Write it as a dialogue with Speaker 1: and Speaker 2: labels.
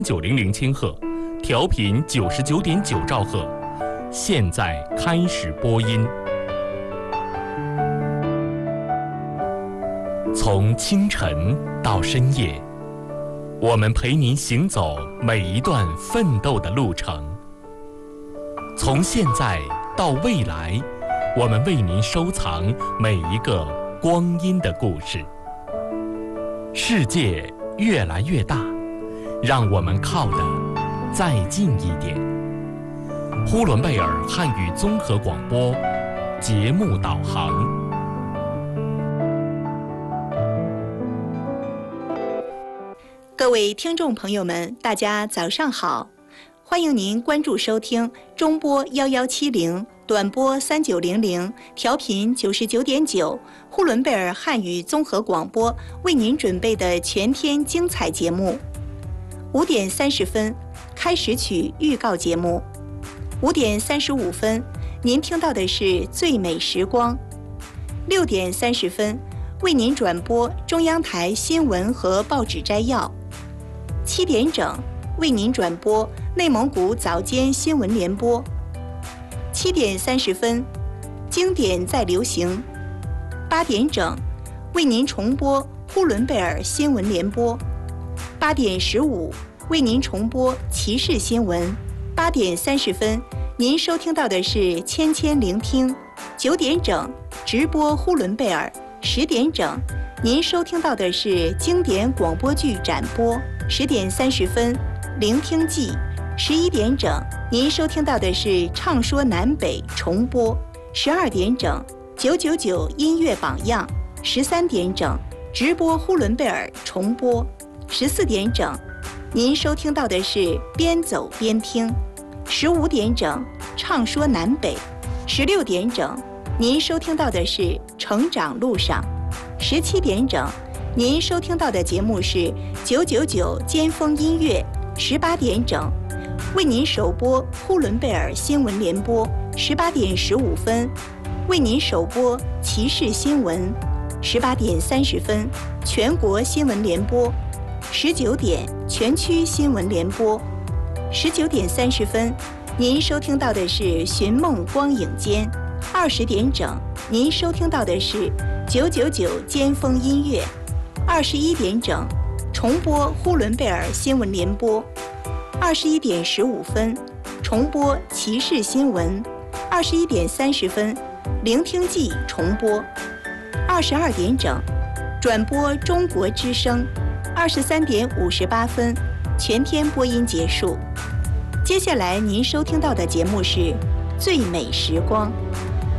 Speaker 1: 900千赫，调频99.9兆赫。现在开始播音。从清晨到深夜，我们陪您行走每一段奋斗的路程。从现在到未来，我们为您收藏每一个光阴的故事。世界越来越大，让我们靠得再近一点。呼伦贝尔汉语综合广播节目导航。
Speaker 2: 各位听众朋友们，大家早上好，欢迎您关注收听中波1170，短波3900，调频99.9，呼伦贝尔汉语综合广播为您准备的全天精彩节目。5点30分，开始曲预告节目。5点35分，您听到的是最美时光。6点30分，为您转播中央台新闻和报纸摘要。7点整，为您转播内蒙古早间新闻联播。7点30分，经典再流行。8点整，为您重播呼伦贝尔新闻联播。8点15，为您重播骑士新闻。8点30分，您收听到的是千千聆听。9点整，直播呼伦贝尔。10点整，您收听到的是经典广播剧展播。10点30分，聆听记。11点整，您收听到的是唱说南北重播。12点整，999音乐榜样。13点整，直播呼伦贝尔重播。14点整，您收听到的是边走边听。15点整，唱说南北。16点整，您收听到的是成长路上。17点整，您收听到的节目是999尖峰音乐。18点整，为您首播呼伦贝尔新闻联播。18点15分，为您首播骑士新闻。18点30分，全国新闻联播。19点，全区新闻联播。19点30分，您收听到的是寻梦光影间。20点整，您收听到的是999尖峰音乐。21点整，重播呼伦贝尔新闻联播。21点15分，重播骑士新闻。21点30分，聆听记重播。22点整，转播中国之声。23点58分，全天播音结束。接下来您收听到的节目是最美时光。